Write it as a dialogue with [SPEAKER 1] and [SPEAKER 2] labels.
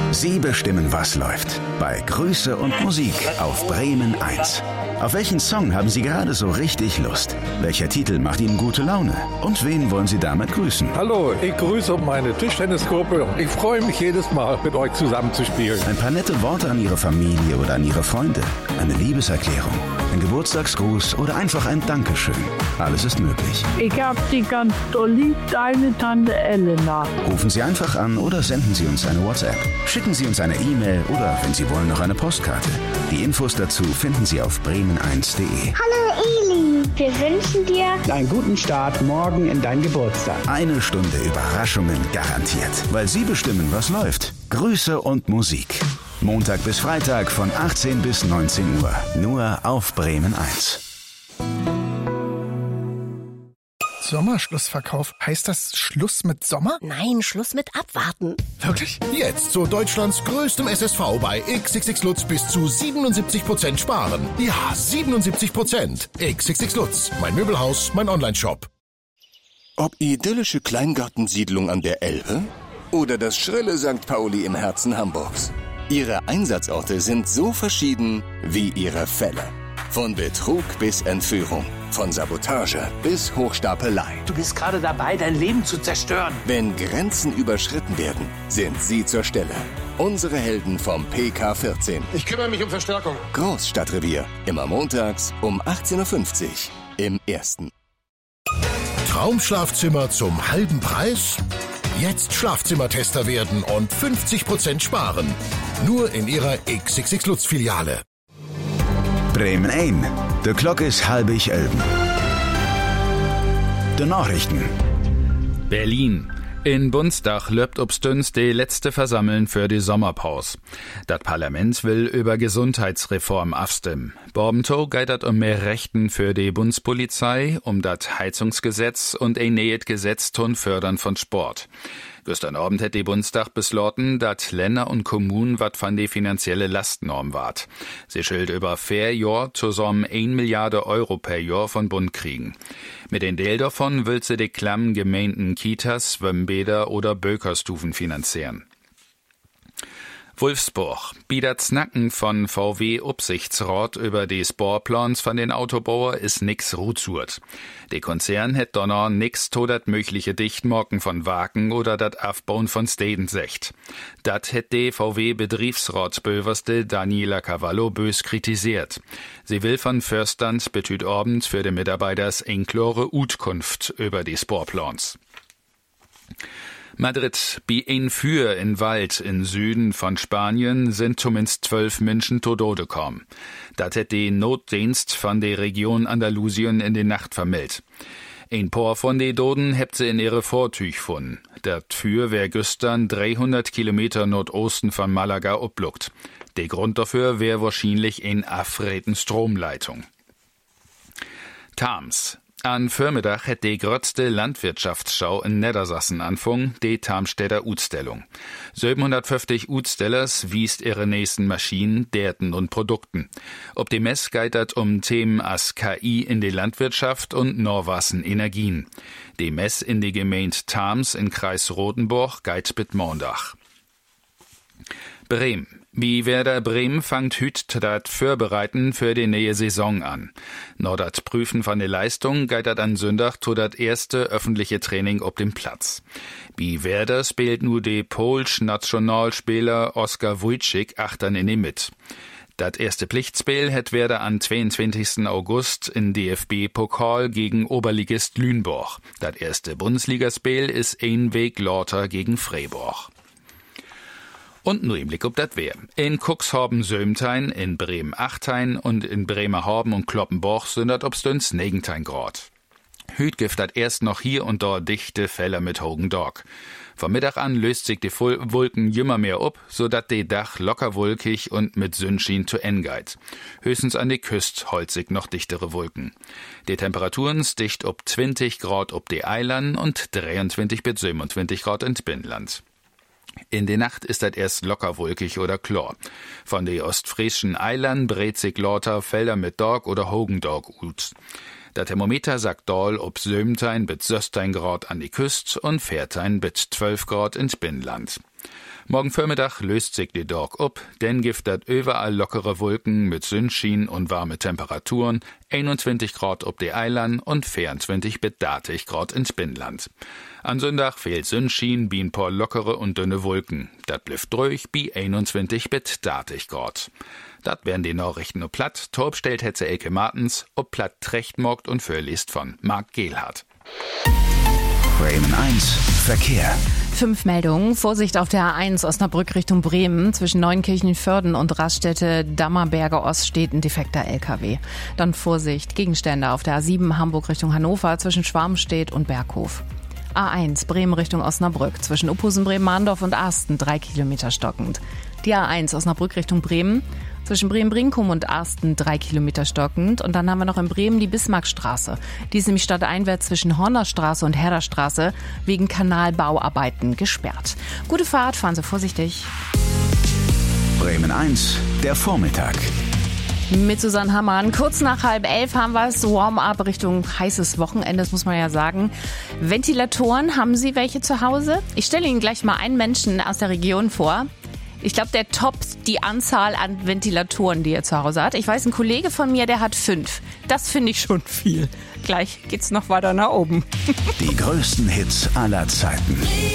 [SPEAKER 1] Sie bestimmen, was läuft. Bei Grüße und Musik auf Bremen 1. Auf welchen Song haben Sie gerade so richtig Lust? Welcher Titel macht Ihnen gute Laune? Und wen wollen Sie damit grüßen?
[SPEAKER 2] Hallo, ich grüße meine Tischtennisgruppe. Ich freue mich jedes Mal, mit euch zusammen zu spielen.
[SPEAKER 1] Ein paar nette Worte an Ihre Familie oder an Ihre Freunde. Eine Liebeserklärung, ein Geburtstagsgruß oder einfach ein Dankeschön. Alles ist möglich.
[SPEAKER 3] Ich hab Sie ganz doll lieb, deine Tante Elena.
[SPEAKER 1] Rufen Sie einfach an oder senden Sie uns eine WhatsApp. Schicken Sie uns eine E-Mail oder, wenn Sie wollen, noch eine Postkarte. Die Infos dazu finden Sie auf bremen1.de.
[SPEAKER 4] Hallo Eli, wir wünschen dir
[SPEAKER 5] einen guten Start morgen in deinen Geburtstag.
[SPEAKER 1] Eine Stunde Überraschungen garantiert, weil Sie bestimmen, was läuft. Grüße und Musik. Montag bis Freitag von 18 bis 19 Uhr. Nur auf Bremen 1.
[SPEAKER 6] Sommerschlussverkauf. Heißt das Schluss mit Sommer?
[SPEAKER 7] Nein, Schluss mit Abwarten.
[SPEAKER 6] Wirklich?
[SPEAKER 8] Jetzt zu Deutschlands größtem SSV bei XXX Lutz bis zu 77% sparen. Ja, 77%. XXX Lutz, mein Möbelhaus, mein Onlineshop.
[SPEAKER 9] Ob idyllische Kleingartensiedlung an der Elbe oder das schrille St. Pauli im Herzen Hamburgs. Ihre Einsatzorte sind so verschieden wie ihre Fälle. Von Betrug bis Entführung, von Sabotage bis Hochstapelei.
[SPEAKER 10] Du bist gerade dabei, dein Leben zu zerstören.
[SPEAKER 9] Wenn Grenzen überschritten werden, sind Sie zur Stelle. Unsere Helden vom PK14.
[SPEAKER 11] Ich kümmere mich um Verstärkung.
[SPEAKER 9] Großstadtrevier, immer montags um 18.50 Uhr im Ersten.
[SPEAKER 8] Traumschlafzimmer zum halben Preis? Jetzt Schlafzimmertester werden und 50% sparen. Nur in Ihrer XXX Lutz Filiale.
[SPEAKER 1] Bremen 1. De klok is 10:30. De Nachrichten.
[SPEAKER 12] Berlin. In Bundestag löbt obstüns die letzte Versammeln für die Sommerpause. Das Parlament will über Gesundheitsreform abstimmen. Borbentow geitert um mehr Rechten für die Bundespolizei, um das Heizungsgesetz und ein neues Gesetz zum Fördern von Sport. Gestern Abend hat die Bundestag beschlossen, dass Länder und Kommunen wat von die finanzielle Lastnorm wart. Sie schild über 4 Jahr zusammen 1 Milliarde Euro per Jahr von Bund kriegen. Mit den Teil davon will sie die klammen Gemeinden Kitas, Schwimmbäder oder Bökerstufen finanzieren. Wolfsburg. Bieder Znacken von VW Upsichtsrat über die Sportplans von den Autobauer ist nix rutsurt. Der Konzern hätt donner nix to dat mögliche Dichtmorken von Wagen oder dat Aufbauen von Städten secht. Dat hätt die VW Betriebsratsböverste Daniela Cavallo bös kritisiert. Sie will von Förstand betüt Abend für die Mitarbeiters enklore Utkunft über die Sportplans. Madrid. Bei ein Feuer in Wald im Süden von Spanien sind zumindest 12 Menschen zu Tode gekommen. Das hat die Notdienst von der Region Andalusien in die Nacht vermeldet. Ein paar von den Toten hebt sie in ihre Vortüch gefunden. Das Feuer wär gestern 300 Kilometer Nordosten von Malaga obluckt. Der Grund dafür wär wahrscheinlich ein afreten Stromleitung. Tams. An Vormittag hätt die grötzte Landwirtschaftsschau in Niedersassen anfangen, die Tarmstädter Utstellung. 750 Utstellers wiest ihre nächsten Maschinen, Derten und Produkten. Ob die Mess geitert um Themen as KI in die Landwirtschaft und Norwassen Energien. Die Mess in die Gemeinde Tams in Kreis Rotenburg geit bis Montag. Bremen. Wie Werder Bremen fangt hüt dat Vorbereiten für die neue Saison an. Nur dat Prüfen von der Leistung geitert an Sonntag zu dat erste öffentliche Training auf dem Platz. Wie Werder spielt nu de polsch Nationalspieler Oskar Wójcik achtern in die mit. Dat erste Pflichtspiel hätt Werder am 22. August in DFB-Pokal gegen Oberligist Lüneburg. Dat erste Bundesligaspiel ist ein Weg lauter gegen Freiburg. Und nur im Blick ob das Wehr. In Cuxhaven-Sömtein, in Bremen-Achtein und in Bremerhaven und Kloppenborch sind das obstüns 19 Grad. Hüt gibt dat erst noch hier und dort dichte Fälle mit hogen Dog. Vom Mittag an löst sich die Wolken jümmer mehr up, so dat de Dach locker wolkig und mit Sonnenschein zu en geit. Höchstens an die Küst holzig noch dichtere Wolken. Die Temperaturen sticht ob 20 Grad ob die Eilern und 23 bis 27 Grad ins Binnenland. In der Nacht ist das erst locker wolkig oder klar. Von den ostfriesischen Eilern brät sich lauter Felder mit Dog oder Hogendog ut. Der Thermometer sagt Dahl ob 17 bis 16 Grad an die Küste und 14 bis 12 Grad ins Binnenland. Morgen Vormittag löst sich die Dag ab, denn giftet überall lockere Wolken mit Sonnenschein und warme Temperaturen, 21 Grad ob die Eiland und 24 bis 30 Grad ins Binnenland. An Sonntag fehlt Sonnenschein, bi ein paar lockere und dünne Wolken. Das bleibt ruhig, bi 21 bis 30 Grad. Das wären die Nachrichten ob Platt. Torb stellt Hetze Elke Martens, ob Platt Trechtmorgt und vorliest von Marc Gehlhardt.
[SPEAKER 1] Bremen 1 Verkehr.
[SPEAKER 11] 5 Meldungen. Vorsicht auf der A1 Osnabrück Richtung Bremen. Zwischen Neunkirchen-Vörden und Raststätte Dammerberge Ost steht ein defekter LKW. Dann Vorsicht, Gegenstände auf der A7 Hamburg Richtung Hannover zwischen Schwarmstedt und Berghof. A1 Bremen Richtung Osnabrück zwischen Uphusen, Bremen-Mahndorf und Arsten 3 Kilometer stockend. Die A1 Osnabrück Richtung Bremen zwischen Bremen-Brinkum und Arsten 3 Kilometer stockend. Und dann haben wir noch in Bremen die Bismarckstraße. Die ist nämlich stadteinwärts zwischen Hornerstraße und Herderstraße wegen Kanalbauarbeiten gesperrt. Gute Fahrt, fahren Sie vorsichtig.
[SPEAKER 1] Bremen 1, der Vormittag.
[SPEAKER 11] Mit Susanne Hammann. Kurz nach 10:30 haben wir es. Warm-up Richtung heißes Wochenende, das muss man ja sagen. Ventilatoren, haben Sie welche zu Hause? Ich stelle Ihnen gleich mal einen Menschen aus der Region vor. Ich glaube, der toppt die Anzahl an Ventilatoren, die er zu Hause hat. Ich weiß, ein Kollege von mir, der hat 5. Das finde ich schon viel. Gleich geht's noch weiter nach oben.
[SPEAKER 1] Die größten Hits aller Zeiten.